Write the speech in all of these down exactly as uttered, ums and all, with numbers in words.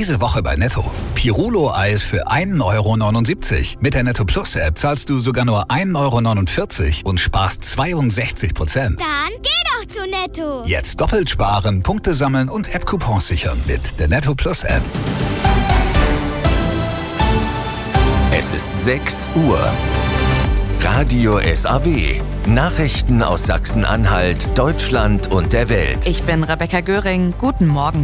Diese Woche bei Netto. Pirulo-Eis für ein Euro neunundsiebzig. Mit der Netto Plus App zahlst du sogar nur ein Euro neunundvierzig und sparst zweiundsechzig Prozent. Dann geh doch zu Netto. Jetzt doppelt sparen, Punkte sammeln und App-Coupons sichern mit der Netto Plus App. Es ist sechs Uhr. Radio S A W. Nachrichten aus Sachsen-Anhalt, Deutschland und der Welt. Ich bin Rebecca Göring. Guten Morgen.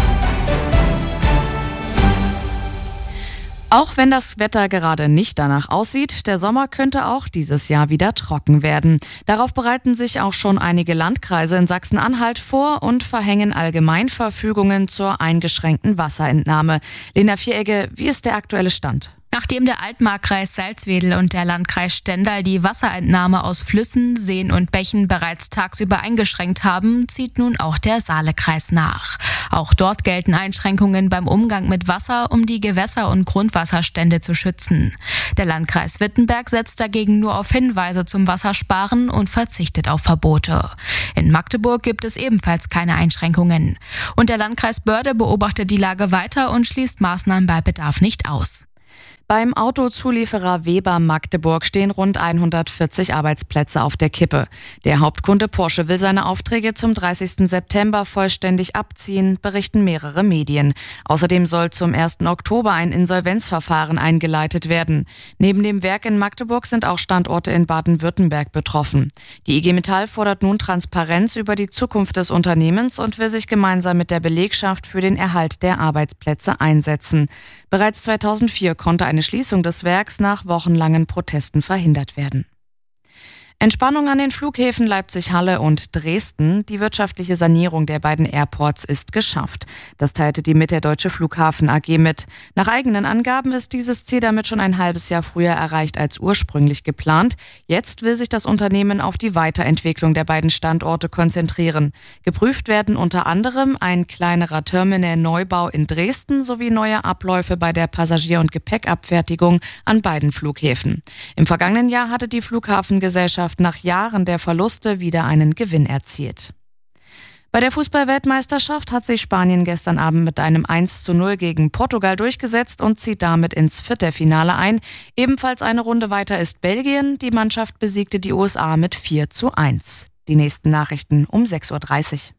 Auch wenn das Wetter gerade nicht danach aussieht, der Sommer könnte auch dieses Jahr wieder trocken werden. Darauf bereiten sich auch schon einige Landkreise in Sachsen-Anhalt vor und verhängen Allgemeinverfügungen zur eingeschränkten Wasserentnahme. Lena Vieregge, wie ist der aktuelle Stand? Nachdem der Altmarkkreis Salzwedel und der Landkreis Stendal die Wasserentnahme aus Flüssen, Seen und Bächen bereits tagsüber eingeschränkt haben, zieht nun auch der Saalekreis nach. Auch dort gelten Einschränkungen beim Umgang mit Wasser, um die Gewässer- und Grundwasserstände zu schützen. Der Landkreis Wittenberg setzt dagegen nur auf Hinweise zum Wassersparen und verzichtet auf Verbote. In Magdeburg gibt es ebenfalls keine Einschränkungen. Und der Landkreis Börde beobachtet die Lage weiter und schließt Maßnahmen bei Bedarf nicht aus. Beim Autozulieferer Weber Magdeburg stehen rund hundertvierzig Arbeitsplätze auf der Kippe. Der Hauptkunde Porsche will seine Aufträge zum dreißigsten September vollständig abziehen, berichten mehrere Medien. Außerdem soll zum ersten Oktober ein Insolvenzverfahren eingeleitet werden. Neben dem Werk in Magdeburg sind auch Standorte in Baden-Württemberg betroffen. Die I G Metall fordert nun Transparenz über die Zukunft des Unternehmens und will sich gemeinsam mit der Belegschaft für den Erhalt der Arbeitsplätze einsetzen. Bereits zweitausendvier konnte eine Schließung des Werks nach wochenlangen Protesten verhindert werden. Entspannung an den Flughäfen Leipzig-Halle und Dresden. Die wirtschaftliche Sanierung der beiden Airports ist geschafft. Das teilte die Mitterdeutsche Flughafen A G mit. Nach eigenen Angaben ist dieses Ziel damit schon ein halbes Jahr früher erreicht als ursprünglich geplant. Jetzt will sich das Unternehmen auf die Weiterentwicklung der beiden Standorte konzentrieren. Geprüft werden unter anderem ein kleinerer Terminal-Neubau in Dresden sowie neue Abläufe bei der Passagier- und Gepäckabfertigung an beiden Flughäfen. Im vergangenen Jahr hatte die Flughafengesellschaft nach Jahren der Verluste wieder einen Gewinn erzielt. Bei der Fußball-Weltmeisterschaft hat sich Spanien gestern Abend mit einem eins zu null gegen Portugal durchgesetzt und zieht damit ins Viertelfinale ein. Ebenfalls eine Runde weiter ist Belgien. Die Mannschaft besiegte die U S A mit vier zu eins. Die nächsten Nachrichten um sechs Uhr dreißig.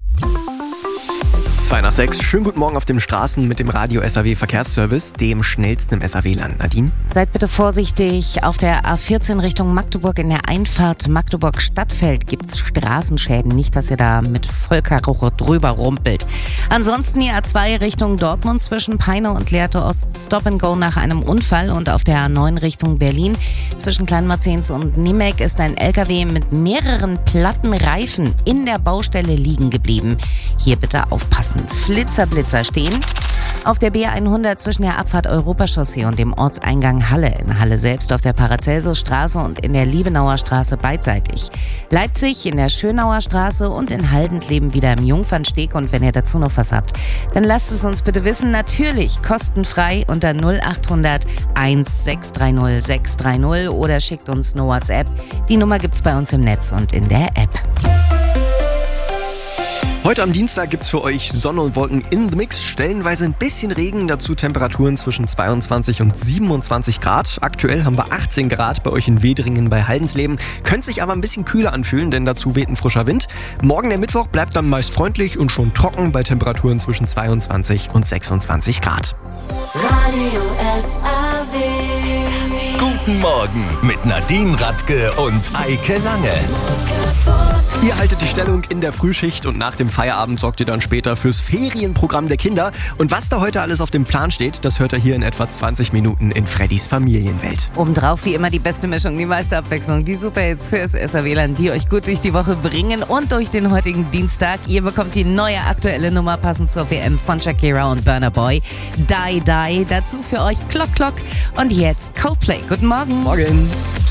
zwei nach sechs. Schönen guten Morgen auf den Straßen mit dem Radio S A W Verkehrsservice, dem schnellsten im S A W-Land. Nadine? Seid bitte vorsichtig. Auf der A vierzehn Richtung Magdeburg in der Einfahrt Magdeburg-Stadtfeld gibt es Straßenschäden. Nicht, dass ihr da mit Vollkaracho drüber rumpelt. Ansonsten die A zwei Richtung Dortmund zwischen Peine und Lehrte Ost Stop and Go nach einem Unfall. Und auf der A neun Richtung Berlin zwischen Kleinmarzens und Niemek ist ein L K W mit mehreren platten Reifen in der Baustelle liegen geblieben. Hier bitte aufpassen. Flitzer-Blitzer stehen. Auf der B hundert zwischen der Abfahrt Europachaussee und dem Ortseingang Halle. In Halle selbst auf der Paracelsusstraße und in der Liebenauer Straße beidseitig. Leipzig in der Schönauer Straße und in Haldensleben wieder im Jungfernsteg. Und wenn ihr dazu noch was habt, dann lasst es uns bitte wissen. Natürlich kostenfrei unter null achthundert eins sechs drei null sechs drei null oder schickt uns eine WhatsApp. Die Nummer gibt's bei uns im Netz und in der App. Heute am Dienstag gibt's für euch Sonne und Wolken in the Mix. Stellenweise ein bisschen Regen, dazu Temperaturen zwischen zweiundzwanzig und siebenundzwanzig Grad. Aktuell haben wir achtzehn Grad bei euch in Wedringen bei Haldensleben. Könnte sich aber ein bisschen kühler anfühlen, denn dazu weht ein frischer Wind. Morgen der Mittwoch bleibt dann meist freundlich und schon trocken bei Temperaturen zwischen zweiundzwanzig und sechsundzwanzig Grad. Radio S A W. Guten Morgen mit Nadine Radke und Eike Lange. Ihr haltet die Stellung in der Frühschicht und nach dem Feierabend sorgt ihr dann später fürs Ferienprogramm der Kinder. Und was da heute alles auf dem Plan steht, das hört ihr hier in etwa zwanzig Minuten in Freddys Familienwelt. Obendrauf wie immer die beste Mischung, die meiste Abwechslung, die Superhits fürs S A W-Land, die euch gut durch die Woche bringen und durch den heutigen Dienstag. Ihr bekommt die neue aktuelle Nummer passend zur W M von Shakira und Burna Boy. Die Die, dazu für euch Clock Clock und jetzt Coldplay. Guten Morgen. Morgen.